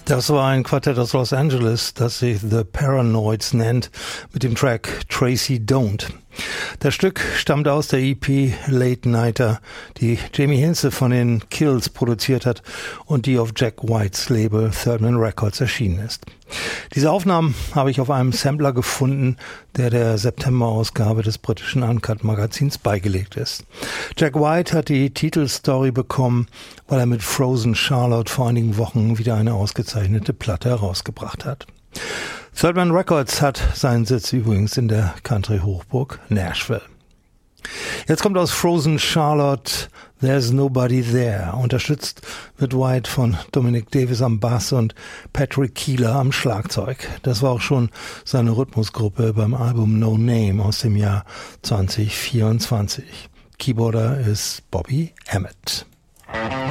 Das war ein Quartett aus Los Angeles, das sich The Paranoids nennt, mit dem Track Tracy Don't. Das Stück stammt aus der EP Late Nighter, die Jamie Hinze von den Kills produziert hat und die auf Jack Whites Label Third Man Records erschienen ist. Diese Aufnahmen habe ich auf einem Sampler gefunden, der September-Ausgabe des britischen Uncut-Magazins beigelegt ist. Jack White hat die Titelstory bekommen, weil er mit Frozen Charlotte vor einigen Wochen wieder eine ausgezeichnete Platte herausgebracht hat. Third Man Records hat seinen Sitz übrigens in der Country-Hochburg Nashville. Jetzt kommt aus Frozen Charlotte There's Nobody There. Unterstützt wird White von Dominic Davis am Bass und Patrick Keeler am Schlagzeug. Das war auch schon seine Rhythmusgruppe beim Album No Name aus dem Jahr 2024. Keyboarder ist Bobby Emmett.